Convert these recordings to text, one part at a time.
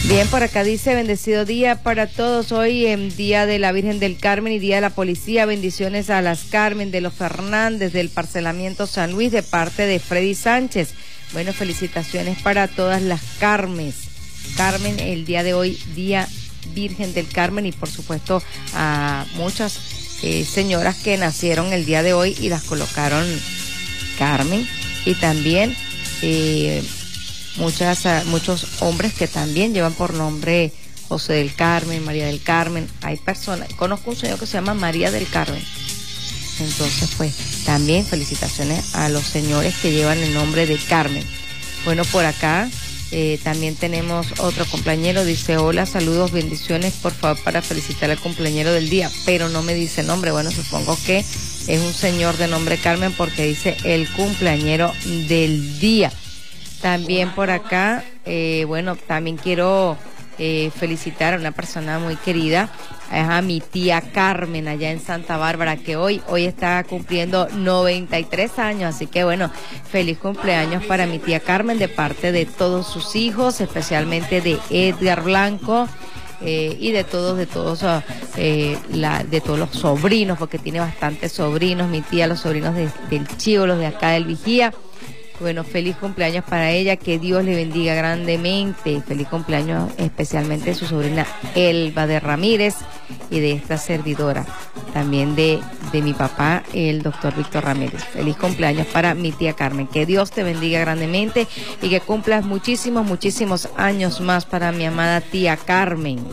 Bien, por acá dice, bendecido día para todos. Hoy en Día de la Virgen del Carmen y Día de la Policía. Bendiciones a las Carmen de los Fernández del Parcelamiento San Luis de parte de Freddy Sánchez. Bueno, felicitaciones para todas las Carmen, el día de hoy, Día Virgen del Carmen, y por supuesto a muchas señoras que nacieron el día de hoy y las colocaron Carmen, y también muchos hombres que también llevan por nombre José del Carmen, María del Carmen. Hay personas, conozco un señor que se llama María del Carmen. Entonces, pues, también felicitaciones a los señores que llevan el nombre de Carmen. Bueno, por acá también tenemos otro cumpleañero. Dice, hola, saludos, bendiciones, por favor, para felicitar al cumpleañero del día, pero no me dice nombre. Bueno, supongo que es un señor de nombre Carmen porque dice el cumpleañero del día. También por acá, bueno, también quiero felicitar a una persona muy querida, a mi tía Carmen allá en Santa Bárbara, que hoy está cumpliendo 93 años, así que bueno, feliz cumpleaños para mi tía Carmen de parte de todos sus hijos, especialmente de Edgar Blanco, y de todos los sobrinos, porque tiene bastantes sobrinos, mi tía, los sobrinos del Chivo, los de acá del Vigía. Bueno, feliz cumpleaños para ella, que Dios le bendiga grandemente. Feliz cumpleaños especialmente de su sobrina Elba de Ramírez y de esta servidora, también de mi papá, el doctor Víctor Ramírez. Feliz cumpleaños para mi tía Carmen, que Dios te bendiga grandemente y que cumplas muchísimos años más para mi amada tía Carmen.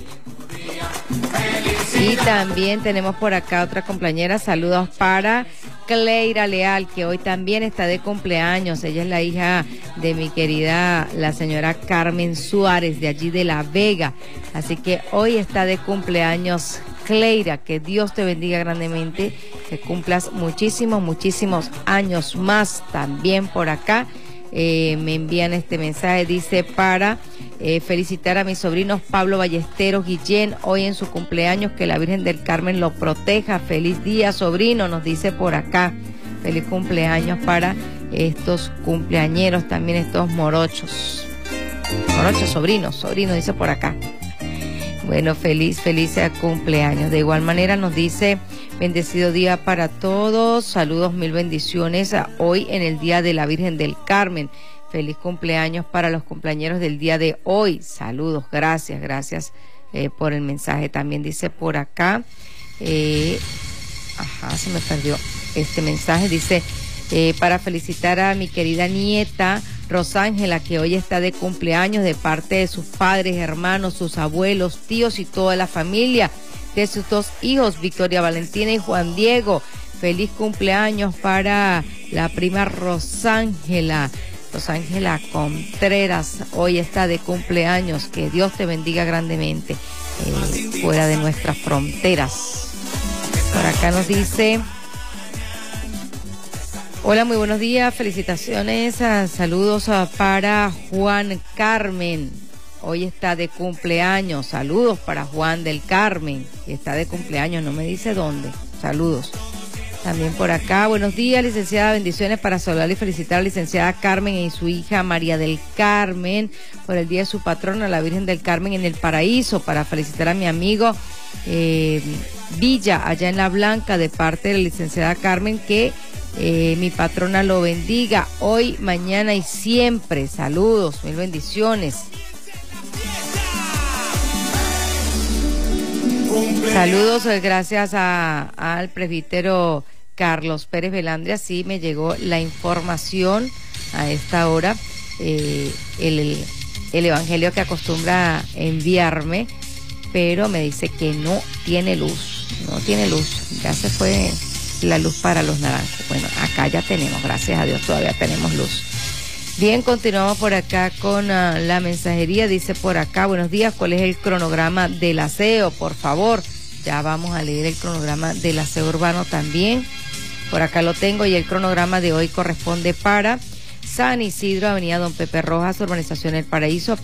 Y también tenemos por acá otra compañera, saludos para Cleira Leal, que hoy también está de cumpleaños. Ella es la hija de mi querida, la señora Carmen Suárez, de allí de La Vega. Así que hoy está de cumpleaños Cleira, que Dios te bendiga grandemente, que cumplas muchísimos años más. También por acá me envían este mensaje, dice, para felicitar a mis sobrinos Pablo Ballesteros Guillén, hoy en su cumpleaños, que la Virgen del Carmen lo proteja. Feliz día, sobrino, nos dice por acá. Feliz cumpleaños para estos cumpleañeros, también estos morochos, sobrinos, dice por acá. Bueno, feliz cumpleaños. De igual manera nos dice, bendecido día para todos, saludos, mil bendiciones hoy en el Día de la Virgen del Carmen. Feliz cumpleaños para los cumpleañeros del día de hoy. Saludos, gracias por el mensaje. También dice por acá, se me perdió este mensaje. Dice, para felicitar a mi querida nieta Rosángela, que hoy está de cumpleaños, de parte de sus padres, hermanos, sus abuelos, tíos y toda la familia, de sus dos hijos, Victoria Valentina y Juan Diego. Feliz cumpleaños para la prima Rosángela Contreras, hoy está de cumpleaños. Que Dios te bendiga grandemente fuera de nuestras fronteras. Por acá nos dice, hola, muy buenos días, felicitaciones, saludos para Juan Carmen, hoy está de cumpleaños. Saludos para Juan del Carmen, que está de cumpleaños, no me dice dónde. Saludos. También por acá, buenos días, licenciada, bendiciones para saludar y felicitar a la licenciada Carmen y su hija María del Carmen por el día de su patrona, la Virgen del Carmen en el Paraíso, para felicitar a mi amigo Villa, allá en La Blanca, de parte de la licenciada Carmen, que mi patrona lo bendiga hoy, mañana y siempre. Saludos, mil bendiciones. Saludos, gracias al presbítero Carlos Pérez Velandria. Sí, me llegó la información a esta hora, el evangelio que acostumbra enviarme, pero me dice que no tiene luz, ya se fue la luz para los naranjos. Bueno, acá ya tenemos, gracias a Dios, todavía tenemos luz. Bien, continuamos por acá con la mensajería. Dice por acá, buenos días, ¿cuál es el cronograma del aseo? Por favor, ya vamos a leer el cronograma del aseo urbano también. Por acá lo tengo, y el cronograma de hoy corresponde para San Isidro, avenida Don Pepe Rojas, urbanización El Paraíso,